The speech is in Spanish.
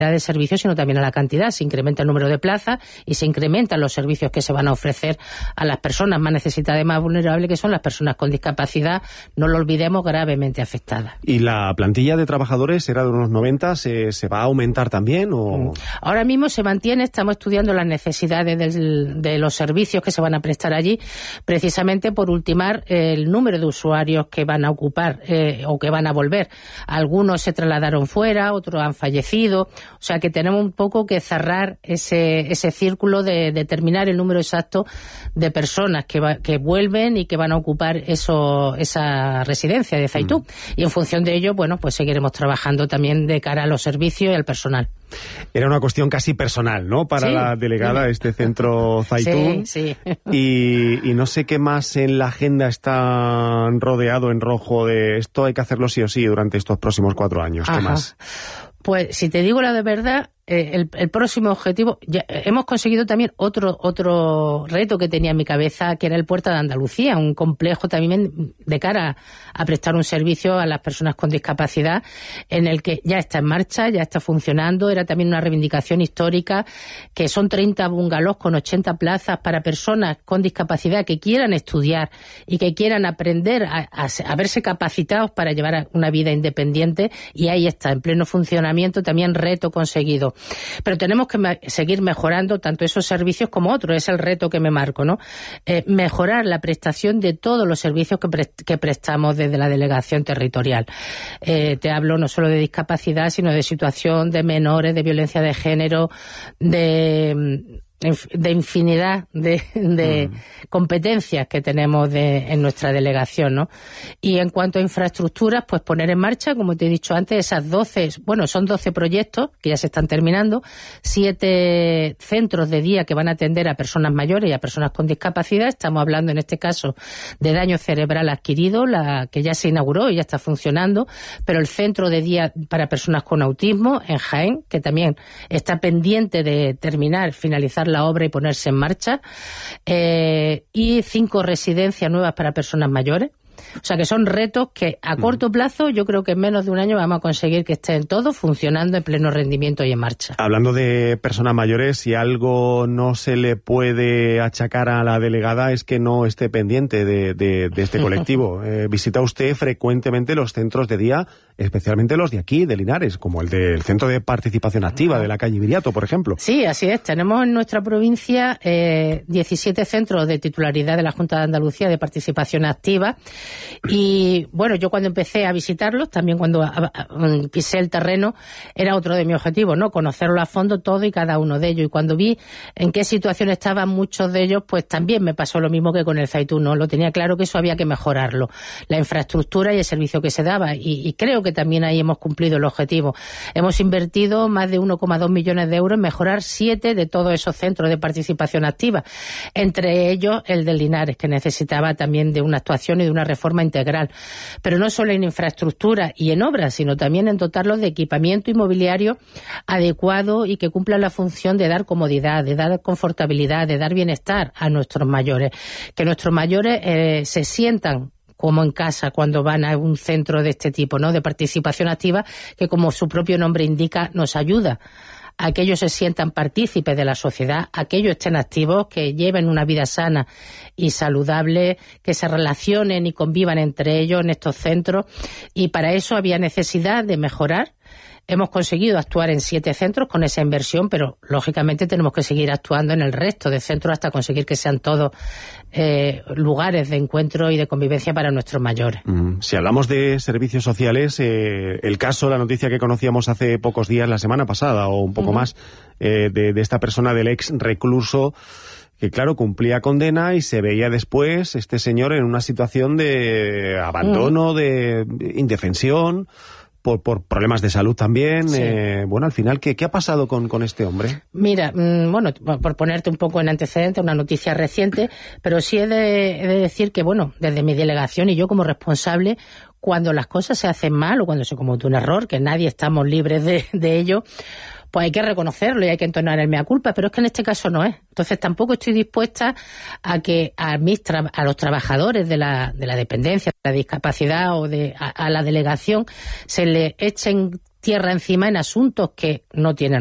de servicios, sino también a la cantidad. Se incrementa el número de plazas y se incrementan los servicios que se van a ofrecer a las personas más necesitadas y más vulnerables, que son las personas con discapacidad, no lo olvidemos, gravemente afectadas. ¿Y la plantilla de trabajadores era de unos 90? ¿Se va a aumentar también? ¿O? Ahora mismo se mantiene, estamos estudiando las necesidades de los servicios que se van a prestar allí, precisamente por ultimar el número de usuarios que van a ocupar o que van a volver. Algunos se trasladaron fuera, otros han fallecido. O sea que tenemos un poco que cerrar ese círculo de determinar el número exacto de personas que vuelven y que van a ocupar esa residencia de Zaitú. Y en función de ello, bueno, pues seguiremos trabajando también de cara a los servicios y al personal. Era una cuestión casi personal, ¿no? Para la delegada de este centro Zaitú. Sí. Y no sé qué más en la agenda está rodeado en rojo de esto hay que hacerlo sí o sí durante estos próximos 4 años. ¿Qué más? Pues si te digo la de verdad, el próximo objetivo, ya hemos conseguido también otro reto que tenía en mi cabeza, que era el Puerta de Andalucía, un complejo también de cara a prestar un servicio a las personas con discapacidad, en el que ya está en marcha, ya está funcionando. Era también una reivindicación histórica, que son 30 bungalows con 80 plazas para personas con discapacidad que quieran estudiar y que quieran aprender a verse capacitados para llevar una vida independiente, y ahí está, en pleno funcionamiento, también reto conseguido. Pero tenemos que seguir mejorando tanto esos servicios como otros, es el reto que me marco, ¿no? Mejorar la prestación de todos los servicios que prestamos desde la delegación territorial. Te hablo no solo de discapacidad, sino de situación de menores, de violencia de género, de infinidad de competencias que tenemos en nuestra delegación, ¿no? Y en cuanto a infraestructuras, pues poner en marcha, como te he dicho antes, esas 12, son 12 proyectos que ya se están terminando, 7 centros de día que van a atender a personas mayores y a personas con discapacidad. Estamos hablando en este caso de daño cerebral adquirido, que ya se inauguró y ya está funcionando, pero el centro de día para personas con autismo en Jaén, que también está pendiente de finalizar la obra y ponerse en marcha, y 5 residencias nuevas para personas mayores. O sea que son retos que a corto plazo, yo creo que en menos de un año vamos a conseguir que estén todos funcionando en pleno rendimiento y en marcha. Hablando de personas mayores, si algo no se le puede achacar a la delegada es que no esté pendiente de este colectivo. Visita usted frecuentemente los centros de día, especialmente los de aquí, de Linares, como el del Centro de Participación Activa de la calle Viriato, por ejemplo. Sí, así es. Tenemos en nuestra provincia 17 centros de titularidad de la Junta de Andalucía de Participación Activa. Y bueno, yo cuando empecé a visitarlos, también cuando pisé el terreno, era otro de mis objetivos, ¿no? Conocerlo a fondo todo y cada uno de ellos. Y cuando vi en qué situación estaban muchos de ellos, pues también me pasó lo mismo que con el Zaitú, ¿no? Lo tenía claro que eso había que mejorarlo, la infraestructura y el servicio que se daba. Y creo que también ahí hemos cumplido el objetivo. Hemos invertido más de 1,2 millones de euros en mejorar 7 de todos esos centros de participación activa. Entre ellos el de Linares, que necesitaba también de una actuación y de una reforma integral, pero no solo en infraestructura y en obras, sino también en dotarlos de equipamiento inmobiliario adecuado y que cumpla la función de dar comodidad, de dar confortabilidad, de dar bienestar a nuestros mayores, que nuestros mayores se sientan como en casa cuando van a un centro de este tipo, ¿no? De participación activa, que como su propio nombre indica, nos ayuda a que ellos se sientan partícipes de la sociedad, a que ellos estén activos, que lleven una vida sana y saludable, que se relacionen y convivan entre ellos en estos centros. Y para eso había necesidad de mejorar. Hemos conseguido actuar en 7 centros con esa inversión, pero lógicamente tenemos que seguir actuando en el resto de centros hasta conseguir que sean todos lugares de encuentro y de convivencia para nuestros mayores. Si hablamos de servicios sociales, el caso, la noticia que conocíamos hace pocos días, la semana pasada o un poco más, de esta persona, del ex recluso, que claro, cumplía condena y se veía después este señor en una situación de abandono, de indefensión, por problemas de salud también. Sí. Bueno, al final, ¿qué ha pasado con este hombre? Mira, bueno, por ponerte un poco en antecedente, una noticia reciente, pero sí he de decir que, bueno, desde mi delegación y yo como responsable, cuando las cosas se hacen mal o cuando se comete un error, que nadie estamos libres de ello, pues hay que reconocerlo y hay que entonar el mea culpa, pero es que en este caso no es. Entonces tampoco estoy dispuesta a que a los trabajadores de la dependencia, de la discapacidad o a la delegación se le echen tierra encima en asuntos que no tienen